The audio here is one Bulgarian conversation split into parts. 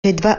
Едва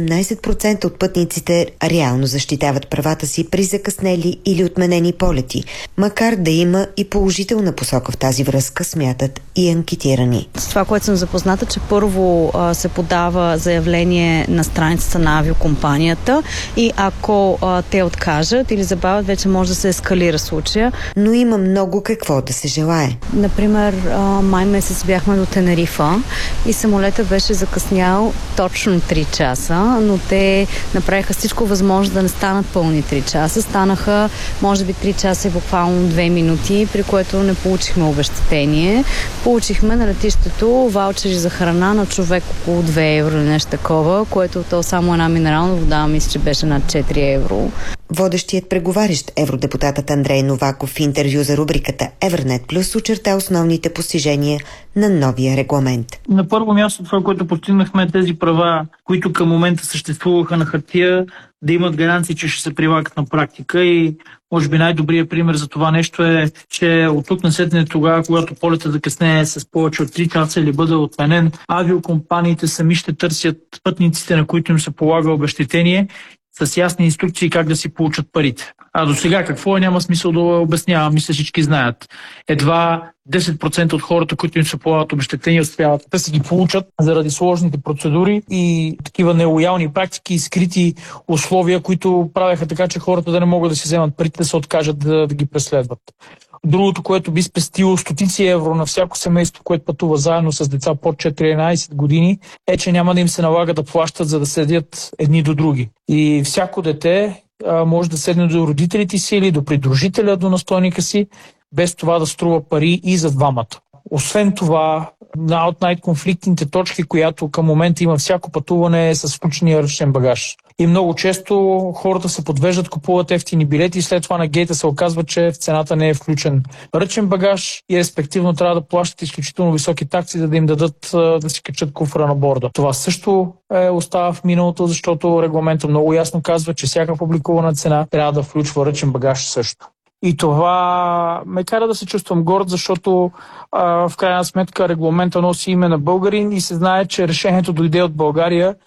18% от пътниците реално защитават правата си при закъснели или отменени полети, макар да има и положителна посока в тази връзка, смятат и анкетирани. С това, което съм запозната, че първо се подава заявление на страницата на авиокомпанията и ако те откажат или забавят, вече може да се ескалира случая. Но има много какво да се желае. Например, май месец бяхме до Тенерифа и самолета беше закъснял точно 3 часа, но те направиха всичко възможно да не станат пълни 3 часа. Станаха, може би, 3 часа и буквално 2 минути, при което не получихме обезщетение. Получихме на летището ваучери за храна на човек около 2 евро или нещо такова, което то само една минерална вода, мисля, че беше над 4 евро. Водещият преговарящ евродепутатът Андрей Новаков в интервю за рубриката Евронет Плюс очерта основните постижения на новия регламент. На първо място това, което постигнахме, тези права, които към момента съществуваха на хартия, да имат гаранции, че ще се прилагат на практика. И може би най-добрият пример за това нещо е, че от тук насетне тогава, когато полетът закъснее с повече от 3 часа или бъде отменен, авиокомпаниите сами ще търсят пътниците, на които им се полага обезщетение, с ясни инструкции как да си получат парите. А до сега какво е, няма смисъл да обяснявам, мисля всички знаят. Едва 10% от хората, които им се полагат обезщетения, успяват да си ги получат заради сложните процедури и такива нелоялни практики и скрити условия, които правеха така, че хората да не могат да си вземат парите, да се откажат да ги преследват. Другото, което би спестило стотици евро на всяко семейство, което пътува заедно с деца под 14 години, е, че няма да им се налага да плащат, за да седят едни до други. И всяко дете може да седне до родителите си или до придружителя, до настойника си, без това да струва пари и за двамата. Освен това, една от най-конфликтните точки, която към момента има всяко пътуване, е с включения ръчен багаж. И много често хората се подвеждат, купуват ефтини билети и след това на гейта се оказва, че в цената не е включен ръчен багаж и респективно трябва да плащат изключително високи такси, за да им дадат да си качат куфра на борда. Това също остава в миналото, защото регламентът много ясно казва, че всяка публикувана цена трябва да включва ръчен багаж също. И това ме кара да се чувствам горд, защото в крайна сметка регламента носи име на българин и се знае, че решението дойде от България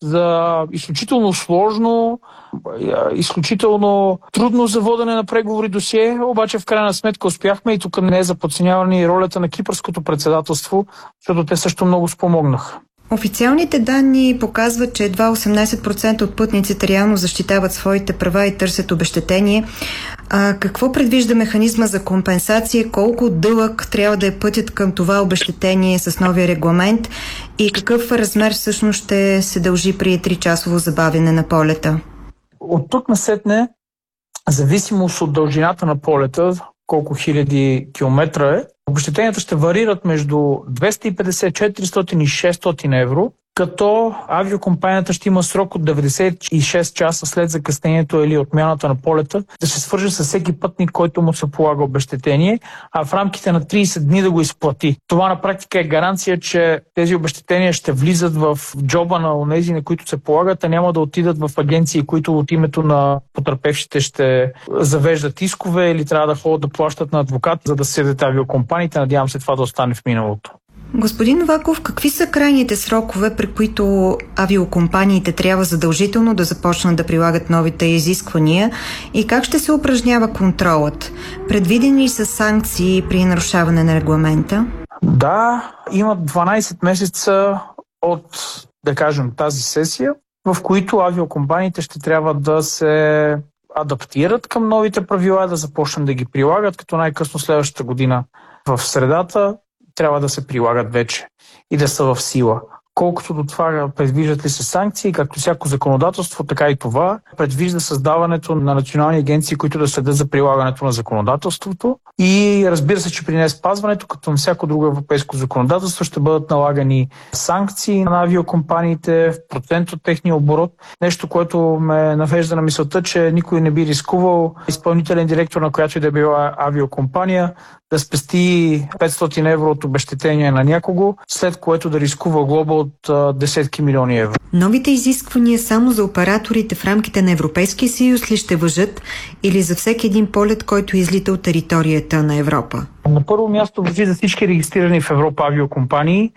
за изключително сложно, изключително трудно за водене на преговори досие, обаче в крайна сметка успяхме и тук не е за подценяване и ролята на кипърското председателство, защото те също много спомогнаха. Официалните данни показват, че едва 18% от пътниците реално защитават своите права и търсят обезщетение. Какво предвижда механизма за компенсация? Колко дълъг трябва да е пътят към това обезщетение с новия регламент? И какъв размер всъщност ще се дължи при 3-часово забавяне на полета? От тук насетне, зависимост от дължината на полета, колко хиляди километра е, обезщетенията ще варират между 250, 400 и 600 евро, като авиокомпанията ще има срок от 96 часа след закъснението или отмяната на полета да се свърже с всеки пътник, който му се полага обезщетение, а в рамките на 30 дни да го изплати. Това на практика е гаранция, че тези обезщетения ще влизат в джоба на онези, на които се полагат, а няма да отидат в агенции, които от името на потърпевшите ще завеждат искове или трябва да ходят да плащат на адвокат, за да седят авиокомпаниите. Надявам се това да остане в миналото. Господин Новаков, какви са крайните срокове, при които авиокомпаниите трябва задължително да започнат да прилагат новите изисквания и как ще се упражнява контролът? Предвидени ли са санкции при нарушаване на регламента? Да, има 12 месеца от, да кажем, тази сесия, в които авиокомпаниите ще трябва да се адаптират към новите правила, да започнат да ги прилагат, като най-късно следващата година в средата трябва да се прилагат вече и да са в сила. Колкото до това предвиждат ли се санкции, както всяко законодателство, така и това предвижда създаването на национални агенции, които да следят за прилагането на законодателството. И разбира се, че при неспазването, като на всяко друго европейско законодателство, ще бъдат налагани санкции на авиокомпаниите в процент от техния оборот. Нещо, което ме навежда на мисълта, че никой не би рискувал изпълнителен директор на която и да била авиокомпания да спести 500 евро от обезщетение на някого, след което да рискува глоба от десетки милиони евро. Новите изисквания само за операторите в рамките на Европейския съюз ли ще важат или за всеки един полет, който излита от територията на Европа? На първо място важи за всички регистрирани в Европа авиокомпании,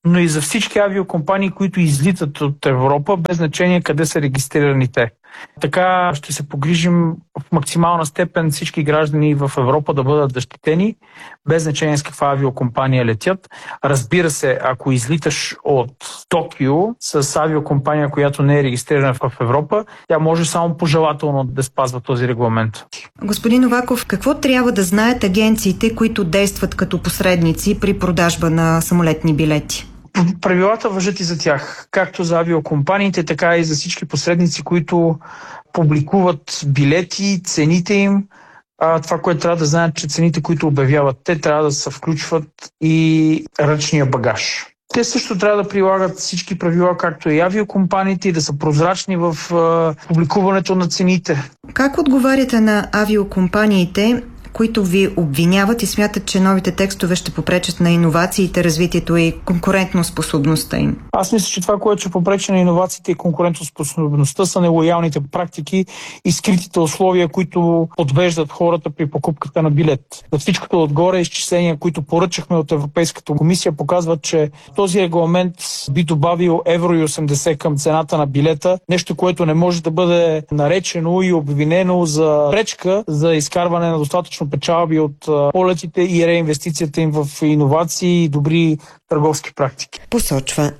но и за всички авиокомпании, които излитат от Европа, без значение къде са регистрирани те. Така ще се погрижим в максимална степен всички граждани в Европа да бъдат защитени, без значение с каква авиокомпания летят. Разбира се, ако излиташ от Токио с авиокомпания, която не е регистрирана в Европа, тя може само пожелателно да спазва този регламент. Господин Новаков, какво трябва да знаят агенциите, които действат като посредници при продажба на самолетни билети? Правилата важат и за тях, както за авиокомпаниите, така и за всички посредници, които публикуват билети, цените им. Това, което трябва да знаят, че цените, които обявяват, те трябва да се включват и ръчния багаж. Те също трябва да прилагат всички правила, както и авиокомпаниите, и да са прозрачни в публикуването на цените. Как отговаряте на авиокомпаниите, които ви обвиняват и смятат, че новите текстове ще попречат на иновациите, развитието и конкурентоспособността им? Аз мисля, че това, което ще попречи на иновациите и конкурентоспособността, са нелоялните практики и скритите условия, които подвеждат хората при покупката на билет. За всичкото отгоре изчисления, които поръчахме от Европейската комисия, показват, че този регламент би добавил евро и 80 към цената на билета, нещо, което не може да бъде наречено и обвинено за пречка за изкарване на достатъчно печалби от полетите и реинвестицията им в иновации и добри търговски практики. Посочва